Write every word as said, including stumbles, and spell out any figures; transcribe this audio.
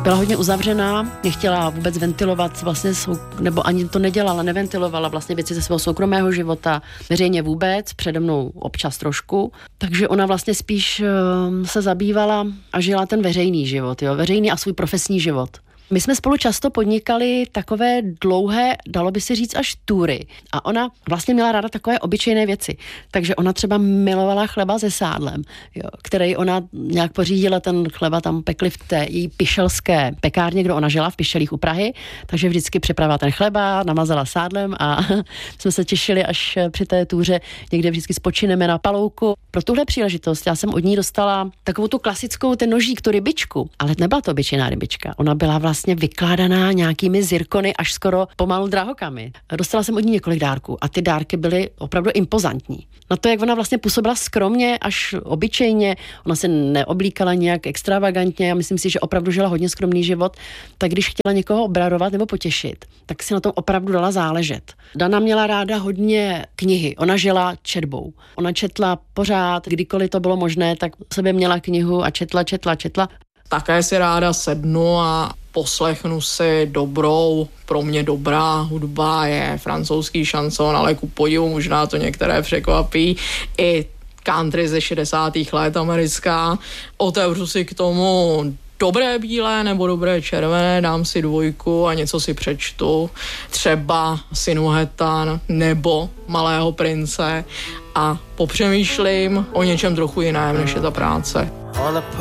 Byla hodně uzavřená, nechtěla vůbec ventilovat, vlastně, nebo ani to nedělala, neventilovala vlastně věci ze svého soukromého života, veřejně vůbec, přede mnou občas trošku. Takže ona vlastně spíš se zabývala a žila ten veřejný život, jo, veřejný a svůj profesní život. My jsme spolu často podnikali takové dlouhé, dalo by se říct, až tury. A ona vlastně měla ráda takové obyčejné věci. Takže ona třeba milovala chleba se sádlem, jo, který ona nějak pořídila, ten chleba tam pekli v té její pišelské pekárně, kde ona žila v Pišelích u Prahy. Takže vždycky připravila ten chleba, namazala sádlem a jsme se těšili, až při té túře někde vždycky spočineme na palouku. Pro tuhle příležitost já jsem od ní dostala takovou tu klasickou, ten nožík, tu rybičku, ale nebyla to obyčejná rybička. Ona byla vlastně vlastně vykládaná nějakými zirkony až skoro pomalu drahokami. Dostala jsem od ní několik dárků a ty dárky byly opravdu impozantní. Na to, jak ona vlastně působila skromně až obyčejně, ona se neoblíkala nějak extravagantně, já myslím si, že opravdu žila hodně skromný život, tak když chtěla někoho obdarovat nebo potěšit, tak si na tom opravdu dala záležet. Dana měla ráda hodně knihy, ona žila četbou. Ona četla pořád, kdykoliv to bylo možné, tak sobě měla knihu a četla, četla, četla. Také si ráda sednu a poslechnu si dobrou, pro mě dobrá hudba je francouzský šanson, ale ku podivu možná to některé překvapí, i country ze šedesátých let americká. Otevřu si k tomu dobré bílé nebo dobré červené, dám si dvojku a něco si přečtu. Třeba Sinuhetan nebo Malého prince a popřemýšlím o něčem trochu jiném, než je ta práce.